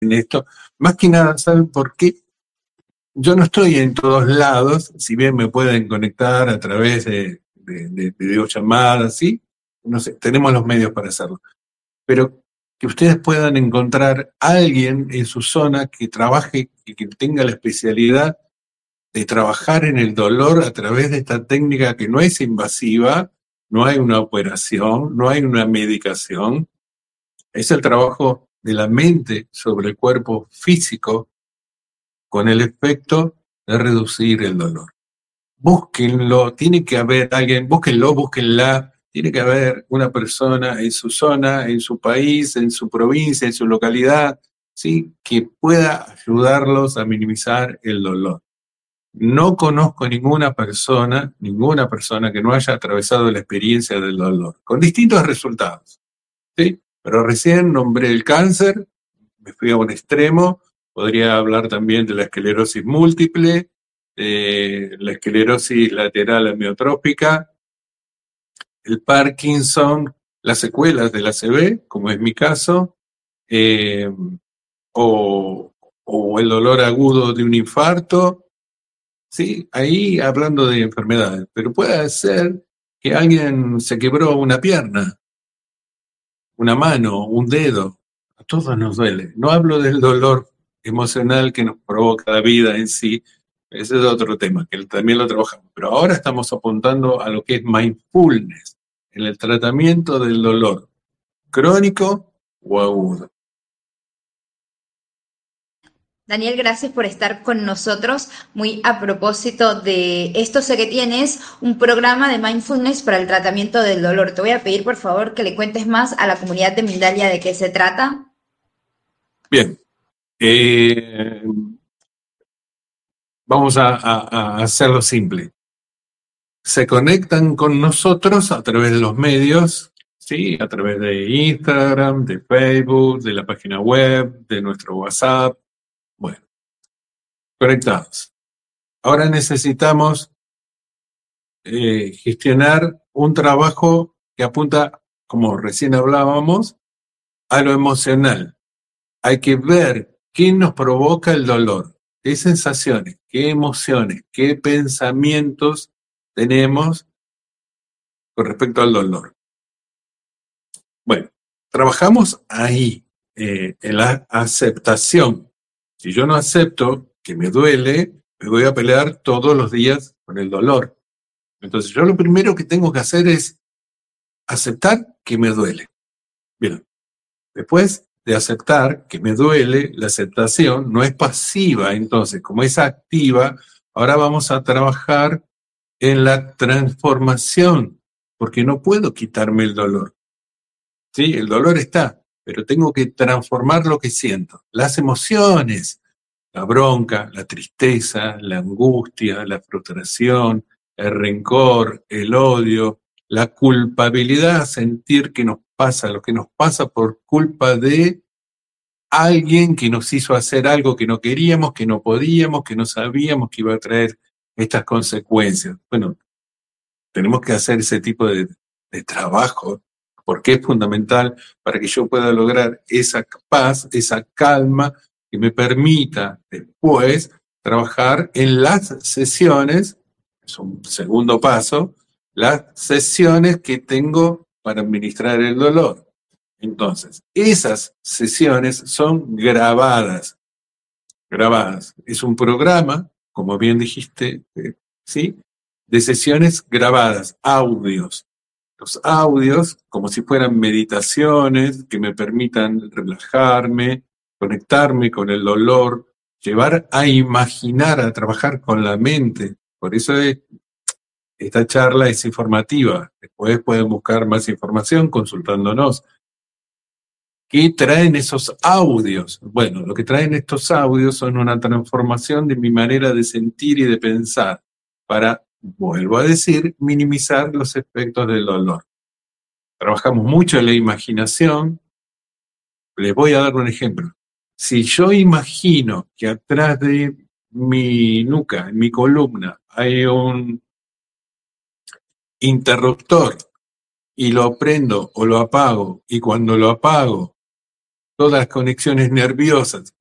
en esto. Más que nada, ¿saben por qué? Yo no estoy en todos lados, si bien me pueden conectar a través de videollamadas, ¿sí? No sé, tenemos los medios para hacerlo. Pero que ustedes puedan encontrar a alguien en su zona que trabaje y que tenga la especialidad de trabajar en el dolor a través de esta técnica que no es invasiva, no hay una operación, no hay una medicación, es el trabajo de la mente sobre el cuerpo físico con el efecto de reducir el dolor. Búsquenlo, tiene que haber alguien, búsquenlo, búsquenla, tiene que haber una persona en su zona, en su país, en su provincia, en su localidad, ¿sí? Que pueda ayudarlos a minimizar el dolor. No conozco ninguna persona que no haya atravesado la experiencia del dolor, con distintos resultados, ¿sí? Pero recién nombré el cáncer, me fui a un extremo, podría hablar también de la esclerosis múltiple, la esclerosis lateral amiotrófica, el Parkinson, las secuelas del ACV, como es mi caso, eh, o el dolor agudo de un infarto, ¿sí? Ahí hablando de enfermedades, pero puede ser que alguien se quebró una pierna, una mano, un dedo, a todos nos duele. No hablo del dolor emocional que nos provoca la vida en sí, ese es otro tema, que también lo trabajamos, pero ahora estamos apuntando a lo que es mindfulness, en el tratamiento del dolor crónico o agudo. Daniel, gracias por estar con nosotros. Muy a propósito de esto, sé que tienes un programa de mindfulness para el tratamiento del dolor. Te voy a pedir, por favor, que le cuentes más a la comunidad de Mindalia de qué se trata. Bien, vamos a hacerlo simple. Se conectan con nosotros a través de los medios, ¿sí? A través de Instagram, de Facebook, de la página web, de nuestro WhatsApp. Bueno, conectados. Ahora necesitamos gestionar un trabajo que apunta, como recién hablábamos, a lo emocional. Hay que ver qué nos provoca el dolor, qué sensaciones, qué emociones, qué pensamientos tenemos con respecto al dolor. Bueno, trabajamos ahí, en la aceptación. Si yo no acepto que me duele, me voy a pelear todos los días con el dolor. Entonces yo lo primero que tengo que hacer es aceptar que me duele. Bien, después de aceptar que me duele, la aceptación no es pasiva, entonces como es activa, ahora vamos a trabajar en la transformación, porque no puedo quitarme el dolor. Sí, el dolor está, pero tengo que transformar lo que siento. Las emociones, la bronca, la tristeza, la angustia, la frustración, el rencor, el odio, la culpabilidad, sentir que nos pasa lo que nos pasa por culpa de alguien que nos hizo hacer algo que no queríamos, que no podíamos, que no sabíamos que iba a traer estas consecuencias. Bueno, tenemos que hacer ese tipo de trabajo porque es fundamental para que yo pueda lograr esa paz, esa calma que me permita después trabajar en las sesiones, es un segundo paso, las sesiones que tengo para administrar el dolor. Entonces, esas sesiones son grabadas. Grabadas. Es un programa, como bien dijiste, ¿sí? De sesiones grabadas, audios. Los audios, como si fueran meditaciones que me permitan relajarme, conectarme con el dolor, llevar a imaginar, a trabajar con la mente. Por eso esta charla es informativa. Después pueden buscar más información consultándonos. ¿Qué traen esos audios? Bueno, lo que traen estos audios son una transformación de mi manera de sentir y de pensar para, vuelvo a decir, minimizar los efectos del dolor. Trabajamos mucho en la imaginación. Les voy a dar un ejemplo. Si yo imagino que atrás de mi nuca, en mi columna, hay un interruptor y lo prendo o lo apago, y cuando lo apago todas las conexiones nerviosas